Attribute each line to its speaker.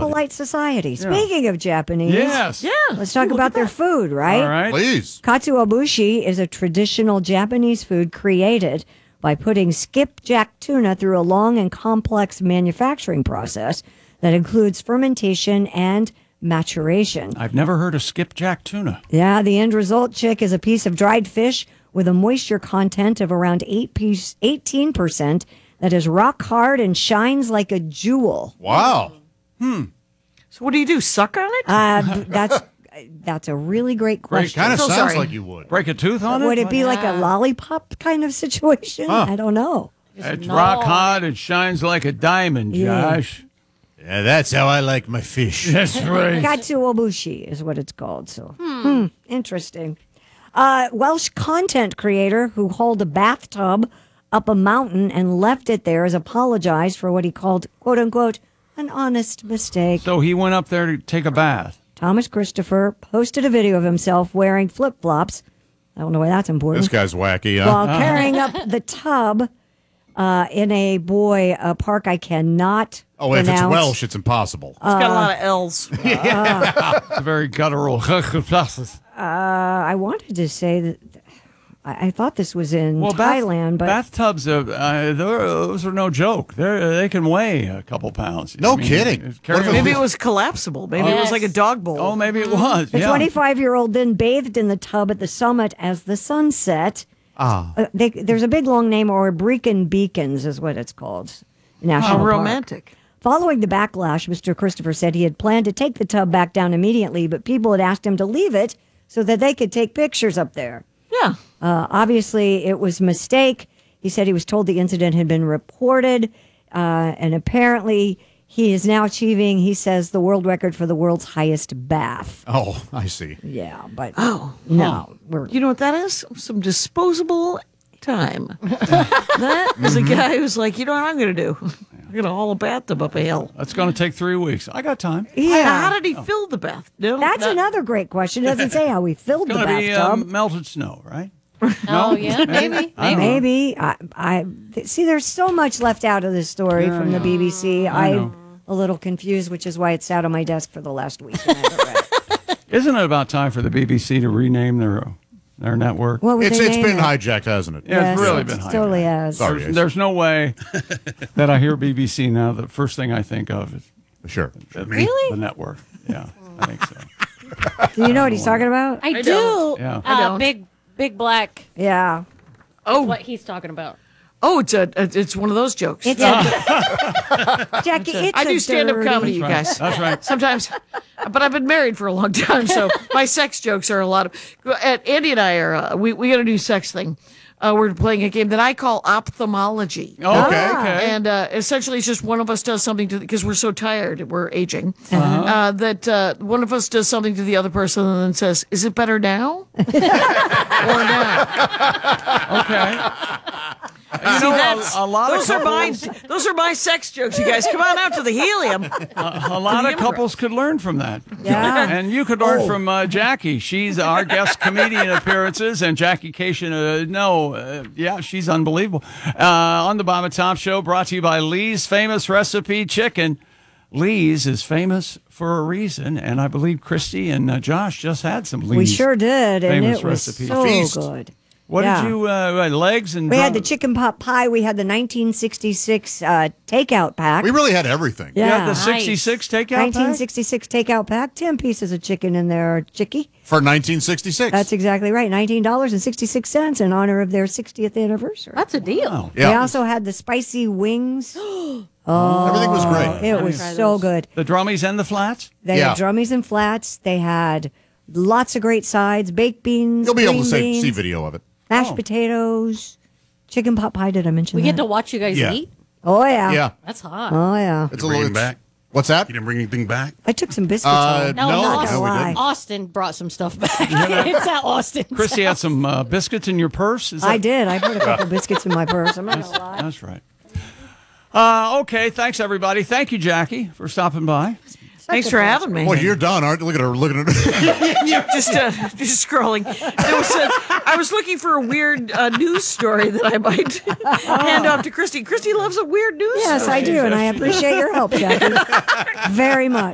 Speaker 1: polite society. Speaking of Japanese,
Speaker 2: Yes.
Speaker 1: let's talk about their food, right?
Speaker 2: All right.
Speaker 3: Please.
Speaker 1: Katsuobushi is a traditional Japanese food created by putting skipjack tuna through a long and complex manufacturing process that includes fermentation and maturation.
Speaker 2: I've never heard of skipjack tuna.
Speaker 1: Yeah, the end result, Chick, is a piece of dried fish with a moisture content of around 18% that is rock hard and shines like a jewel.
Speaker 3: Wow.
Speaker 4: So what do you do? Suck on it?
Speaker 1: That's a really great question.
Speaker 3: Kind of
Speaker 4: So
Speaker 3: sounds
Speaker 4: sorry.
Speaker 3: like you would.
Speaker 2: Break a tooth on it?
Speaker 1: Would it be like a lollipop kind of situation? I don't know.
Speaker 2: It's rock hard. It shines like a diamond,
Speaker 1: Yeah.
Speaker 2: Josh.
Speaker 3: Yeah, that's how I like my fish.
Speaker 2: That's right.
Speaker 1: Katsuobushi is what it's called. So, interesting. Welsh content creator who hauled a bathtub up a mountain and left it there has apologized for what he called, quote unquote, an honest mistake.
Speaker 2: So he went up there to take a bath.
Speaker 1: Thomas Christopher posted a video of himself wearing flip-flops. I don't know why that's important.
Speaker 3: This guy's wacky, huh?
Speaker 1: While carrying up the tub in a park I cannot
Speaker 3: Oh, if it's
Speaker 1: pronounce.
Speaker 3: Welsh, it's impossible.
Speaker 4: It's got a lot of L's.
Speaker 2: It's a very guttural.
Speaker 1: I wanted to say that I thought this was in Thailand, but
Speaker 2: bathtubs, those are no joke. They can weigh a couple pounds.
Speaker 3: No kidding.
Speaker 2: it's carrying-
Speaker 4: Maybe it was collapsible. Maybe it was like a dog bowl.
Speaker 2: Oh, maybe it was.
Speaker 1: the
Speaker 2: Yeah.
Speaker 1: 25-year-old then bathed in the tub at the summit as the sun set. There's a big long name, or Brecon Beacons is what it's called. National
Speaker 4: How
Speaker 1: Park.
Speaker 4: romantic.
Speaker 1: Following the backlash, Mr. Christopher said he had planned to take the tub back down immediately, but people had asked him to leave it so that they could take pictures up there.
Speaker 4: Yeah.
Speaker 1: Obviously, it was a mistake. He said he was told the incident had been reported, and apparently he is now achieving, he says, the world record for the world's highest bath.
Speaker 3: Oh, I see.
Speaker 1: Yeah, but
Speaker 4: Oh.
Speaker 1: no. We're,
Speaker 4: You know what that is? Some disposable time. That is a guy who's like, you know what I'm going to do? I'm going to haul a bathtub up a hill.
Speaker 2: That's going to take 3 weeks. I got time.
Speaker 1: yeah.
Speaker 4: Now, how did he fill the bath? No,
Speaker 1: That's
Speaker 4: not-
Speaker 1: another great question. It doesn't say how he filled
Speaker 2: It's
Speaker 1: the
Speaker 2: going to be
Speaker 1: bathtub.
Speaker 2: melted snow, right?
Speaker 5: Oh, yeah, maybe.
Speaker 1: Maybe. I see. There's so much left out of this story from the BBC. I'm a little confused, which is why it's sat on my desk for the last week. And I haven't read it.
Speaker 2: Isn't it about time for the BBC to rename their network?
Speaker 1: What was
Speaker 3: It's
Speaker 1: they
Speaker 3: been
Speaker 1: named it?
Speaker 3: hijacked, hasn't it?
Speaker 2: Yeah, it's really
Speaker 1: it
Speaker 2: been hijacked.
Speaker 1: totally has.
Speaker 3: Sorry.
Speaker 2: There's no way that I hear BBC now. The first thing I think of is
Speaker 3: Sure.
Speaker 2: the network. Yeah, I think so.
Speaker 1: Do you know what he's talking about?
Speaker 5: I do.
Speaker 4: don't.
Speaker 2: Yeah.
Speaker 4: I don't.
Speaker 5: Big black.
Speaker 1: Yeah.
Speaker 4: Oh,
Speaker 5: What he's talking about.
Speaker 4: oh, it's one of those jokes.
Speaker 1: It's a, Jackie, it's
Speaker 4: I
Speaker 1: a
Speaker 4: do stand-up
Speaker 1: dirty-
Speaker 4: comedy, you guys.
Speaker 2: That's right.
Speaker 4: Sometimes, but I've been married for a long time, so my sex jokes are a lot of. Andy and I are we got a new sex thing. We're playing a game that I call ophthalmology.
Speaker 2: Oh, okay.
Speaker 4: And essentially, it's just one of us does something to because we're so tired, we're aging, that one of us does something to the other person and then says, "Is it better now or now?"
Speaker 2: Okay. You
Speaker 4: See,
Speaker 2: know,
Speaker 4: that's,
Speaker 2: a lot
Speaker 4: those
Speaker 2: of
Speaker 4: are my
Speaker 2: couples,
Speaker 4: those are my sex jokes. You guys, come on out to the helium.
Speaker 2: a lot of couples could learn from that.
Speaker 1: Yeah.
Speaker 2: And you could learn from Jackie. She's our guest comedian appearances, and Jackie Cation. Yeah, she's unbelievable. On the Bomb Top Show, brought to you by Lee's Famous Recipe Chicken. Lee's is famous for a reason, and I believe Christy and Josh just had some Lee's.
Speaker 1: We sure did, and
Speaker 2: famous
Speaker 1: it was
Speaker 2: recipe.
Speaker 1: so
Speaker 3: Feast.
Speaker 1: good.
Speaker 2: What
Speaker 1: Yeah.
Speaker 2: did you legs and
Speaker 1: We had the chicken pot pie. We had the 1966 takeout pack.
Speaker 3: We really had everything.
Speaker 2: You had
Speaker 1: Yeah.
Speaker 2: the 66 takeout pack?
Speaker 1: 1966 takeout pack. 10 pieces of chicken in there, chickie.
Speaker 3: For 1966.
Speaker 1: That's exactly right. $19.66 in honor of their 60th anniversary.
Speaker 5: That's a deal.
Speaker 2: Wow.
Speaker 3: Yeah.
Speaker 1: They also had the spicy wings.
Speaker 3: Everything was great.
Speaker 1: It was so good.
Speaker 2: The drummies and the flats?
Speaker 1: They
Speaker 3: Yeah.
Speaker 1: had drummies and flats. They had lots of great sides, baked beans,
Speaker 3: You'll be able to
Speaker 1: green beans,
Speaker 3: see video of it.
Speaker 1: mashed potatoes, chicken pot pie. Did I mention
Speaker 5: We
Speaker 1: that?
Speaker 5: get to watch you guys
Speaker 3: Yeah.
Speaker 5: eat.
Speaker 1: Oh, yeah.
Speaker 3: Yeah.
Speaker 5: That's hot.
Speaker 1: Oh, yeah.
Speaker 3: It's
Speaker 6: Bring
Speaker 3: little
Speaker 6: him back.
Speaker 3: What's that?
Speaker 6: You didn't bring anything back?
Speaker 1: I took some biscuits home.
Speaker 5: No,
Speaker 3: no,
Speaker 5: Austin,
Speaker 3: no, we
Speaker 1: lie.
Speaker 3: didn't.
Speaker 5: Austin brought some stuff back. It's at Austin.
Speaker 2: Christy had some biscuits in your purse? Is
Speaker 1: I
Speaker 2: that-
Speaker 1: did. I put a couple biscuits in my purse. I'm not going to lie.
Speaker 2: That's right. Okay, thanks, everybody. Thank you, Jackie, for stopping by.
Speaker 4: Thanks for having me.
Speaker 3: Boy, you're done, aren't you? Look at her looking at her.
Speaker 4: just scrolling. I was looking for a weird news story that I might hand off to Christy. Christy loves a weird news
Speaker 1: Yes,
Speaker 4: story.
Speaker 1: I do, and I appreciate your help, Jackie, very much.